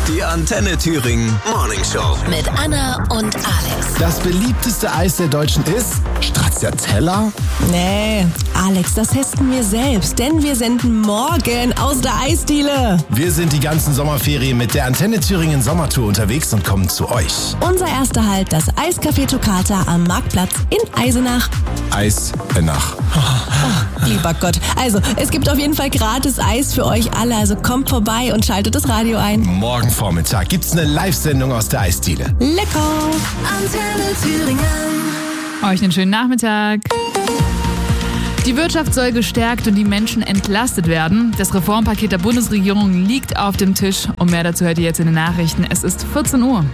Die Antenne Thüringen Morning Show. Mit Anna und Alex. Das beliebteste Eis der Deutschen ist Stracciatella? Nee, Alex, das testen wir selbst, denn wir senden morgen aus der Eisdiele. Wir sind die ganzen Sommerferien mit der Antenne Thüringen Sommertour unterwegs und kommen zu euch. Unser erster Halt, das Eiscafé Toccata am Marktplatz in Eisenach. Eisenach. Oh, lieber Gott. Also, es gibt auf jeden Fall gratis Eis für euch alle, also kommt vorbei und schaltet das Radio ein. Morgen Vormittag gibt's eine Live-Sendung aus der Eisdiele. Lecker! Antenne Thüringen. Euch einen schönen Nachmittag. Die Wirtschaft soll gestärkt und die Menschen entlastet werden. Das Reformpaket der Bundesregierung liegt auf dem Tisch. Und mehr dazu hört ihr jetzt in den Nachrichten. Es ist 14 Uhr.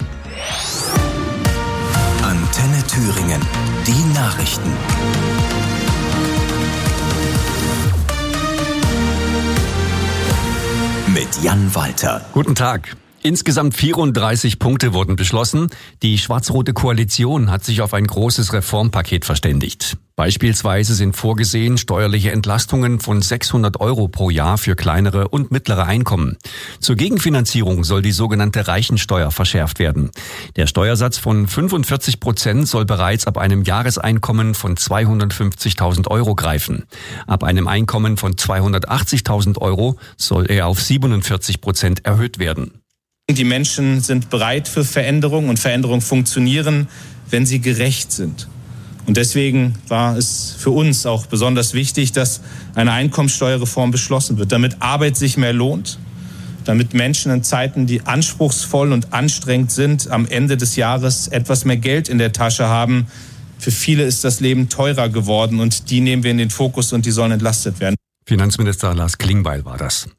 Antenne Thüringen. Die Nachrichten. Mit Jan Walter. Guten Tag. Insgesamt 34 Punkte wurden beschlossen. Die schwarz-rote Koalition hat sich auf ein großes Reformpaket verständigt. Beispielsweise sind vorgesehen steuerliche Entlastungen von 600 € pro Jahr für kleinere und mittlere Einkommen. Zur Gegenfinanzierung soll die sogenannte Reichensteuer verschärft werden. Der Steuersatz von 45% soll bereits ab einem Jahreseinkommen von 250.000 € greifen. Ab einem Einkommen von 280.000 € soll er auf 47% erhöht werden. Die Menschen sind bereit für Veränderung und Veränderungen funktionieren, wenn sie gerecht sind. Und deswegen war es für uns auch besonders wichtig, dass eine Einkommensteuerreform beschlossen wird, damit Arbeit sich mehr lohnt, damit Menschen in Zeiten, die anspruchsvoll und anstrengend sind, am Ende des Jahres etwas mehr Geld in der Tasche haben. Für viele ist das Leben teurer geworden und die nehmen wir in den Fokus und die sollen entlastet werden. Finanzminister Lars Klingbeil war das.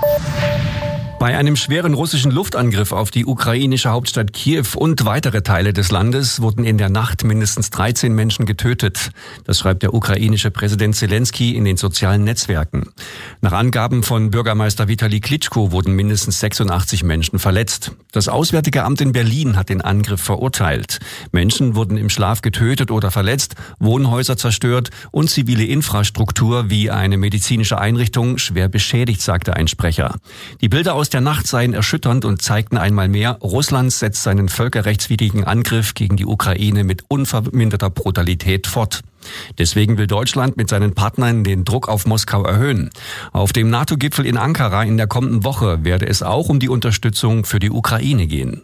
Bei einem schweren russischen Luftangriff auf die ukrainische Hauptstadt Kiew und weitere Teile des Landes wurden in der Nacht mindestens 13 Menschen getötet. Das schreibt der ukrainische Präsident Zelensky in den sozialen Netzwerken. Nach Angaben von Bürgermeister Vitali Klitschko wurden mindestens 86 Menschen verletzt. Das Auswärtige Amt in Berlin hat den Angriff verurteilt. Menschen wurden im Schlaf getötet oder verletzt, Wohnhäuser zerstört und zivile Infrastruktur wie eine medizinische Einrichtung schwer beschädigt, sagte ein Sprecher. Die Bilder aus der Nacht seien erschütternd und zeigten einmal mehr, Russland setzt seinen völkerrechtswidrigen Angriff gegen die Ukraine mit unverminderter Brutalität fort. Deswegen will Deutschland mit seinen Partnern den Druck auf Moskau erhöhen. Auf dem NATO-Gipfel in Ankara in der kommenden Woche werde es auch um die Unterstützung für die Ukraine gehen.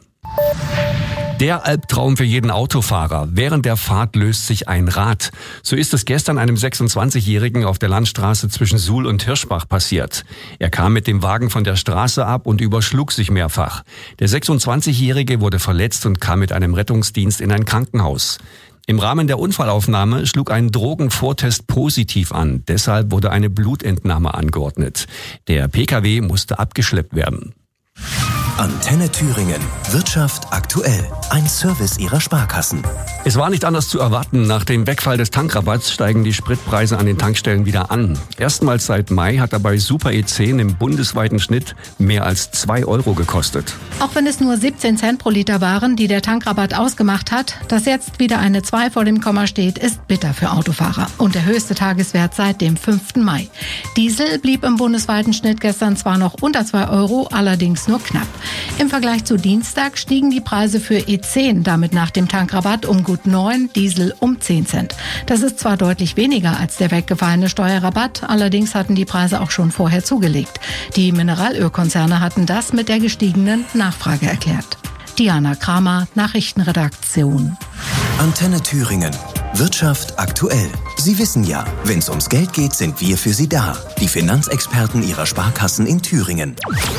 Der Albtraum für jeden Autofahrer. Während der Fahrt löst sich ein Rad. So ist es gestern einem 26-Jährigen auf der Landstraße zwischen Suhl und Hirschbach passiert. Er kam mit dem Wagen von der Straße ab und überschlug sich mehrfach. Der 26-Jährige wurde verletzt und kam mit einem Rettungsdienst in ein Krankenhaus. Im Rahmen der Unfallaufnahme schlug ein Drogenvortest positiv an. Deshalb wurde eine Blutentnahme angeordnet. Der PKW musste abgeschleppt werden. Antenne Thüringen. Wirtschaft aktuell. Ein Service Ihrer Sparkassen. Es war nicht anders zu erwarten. Nach dem Wegfall des Tankrabatts steigen die Spritpreise an den Tankstellen wieder an. Erstmals seit Mai hat dabei Super E10 im bundesweiten Schnitt mehr als 2 € gekostet. Auch wenn es nur 17 Cent pro Liter waren, die der Tankrabatt ausgemacht hat, dass jetzt wieder eine 2 vor dem Komma steht, ist bitter für Autofahrer. Und der höchste Tageswert seit dem 5. Mai. Diesel blieb im bundesweiten Schnitt gestern zwar noch unter 2 €, allerdings nur knapp. Im Vergleich zu Dienstag stiegen die Preise für E10 damit nach dem Tankrabatt um gut 9, Diesel um 10 Cent. Das ist zwar deutlich weniger als der weggefallene Steuerrabatt, allerdings hatten die Preise auch schon vorher zugelegt. Die Mineralölkonzerne hatten das mit der gestiegenen Nachfrage erklärt. Diana Kramer, Nachrichtenredaktion. Antenne Thüringen. Wirtschaft aktuell. Sie wissen ja, wenn es ums Geld geht, sind wir für Sie da. Die Finanzexperten Ihrer Sparkassen in Thüringen.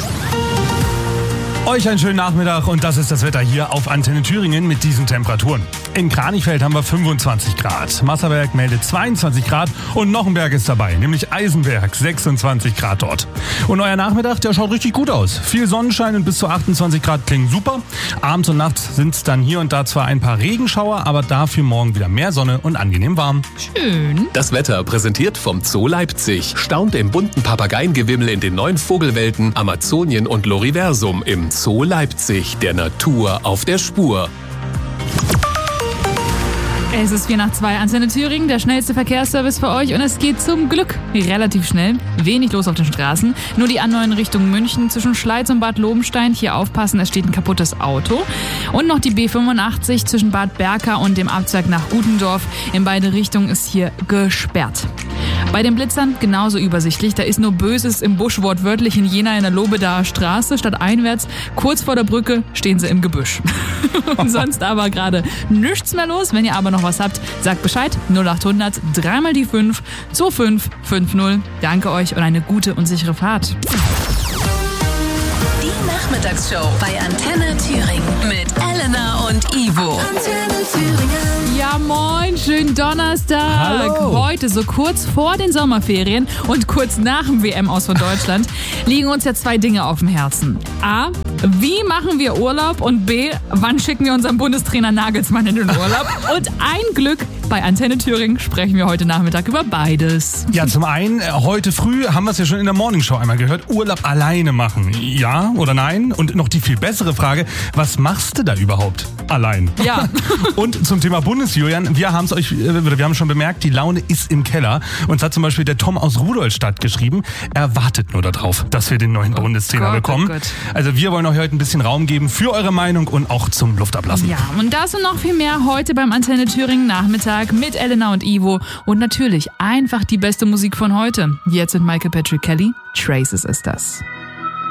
Euch einen schönen Nachmittag und das ist das Wetter hier auf Antenne Thüringen mit diesen Temperaturen. In Kranichfeld haben wir 25 Grad, Masserberg meldet 22 Grad und noch ein Berg ist dabei, nämlich Eisenberg, 26 Grad dort. Und euer Nachmittag, der schaut richtig gut aus. Viel Sonnenschein und bis zu 28 Grad klingen super. Abends und nachts sind es dann hier und da zwar ein paar Regenschauer, aber dafür morgen wieder mehr Sonne und angenehm warm. Schön. Das Wetter präsentiert vom Zoo Leipzig. Staunt im bunten Papageiengewimmel in den 9 Vogelwelten Amazonien und Loriversum im Zoo Leipzig, der Natur auf der Spur. Es ist 2:04 Antenne Thüringen, der schnellste Verkehrsservice für euch und es geht zum Glück relativ schnell. Wenig los auf den Straßen. Nur die A9 Richtung München zwischen Schleiz und Bad Lobenstein. Hier aufpassen, es steht ein kaputtes Auto. Und noch die B85 zwischen Bad Berka und dem Abzweig nach Gutendorf. In beide Richtungen ist hier gesperrt. Bei den Blitzern genauso übersichtlich. Da ist nur Böses im Busch, wortwörtlich in Jena in der Lobedaer Straße. Statt einwärts, kurz vor der Brücke, stehen sie im Gebüsch. Sonst aber gerade nichts mehr los. Wenn ihr aber noch was habt, sagt Bescheid. 0800 3 die 5 2550. Danke euch und eine gute und sichere Fahrt. Die Nachmittagsshow bei Antenne Thüringen mit Elena und Ivo. Antenne Thüringen. Ja, moin, schönen Donnerstag. Hallo. Heute, so kurz vor den Sommerferien und kurz nach dem WM-Aus von Deutschland, liegen uns ja 2 Dinge auf dem Herzen. A, wie machen wir Urlaub? Und B, wann schicken wir unseren Bundestrainer Nagelsmann in den Urlaub? Und ein Glück, bei Antenne Thüringen sprechen wir heute Nachmittag über beides. Ja, zum einen, heute früh haben wir es ja schon in der Morningshow einmal gehört, Urlaub alleine machen. Ja oder nein? Und noch die viel bessere Frage, was machst du da überhaupt allein? Ja. Und zum Thema Bundesjulian, wir haben schon bemerkt, die Laune ist im Keller. Uns hat zum Beispiel der Tom aus Rudolstadt geschrieben, er wartet nur darauf, dass wir den neuen Bundestrainer bekommen. Gott. Also wir wollen euch heute ein bisschen Raum geben für eure Meinung und auch zum Luftablassen. Ja, und das und noch viel mehr heute beim Antenne Thüringen Nachmittag mit Elena und Ivo. Und natürlich einfach die beste Musik von heute. Jetzt mit Michael Patrick Kelly. Traces ist das.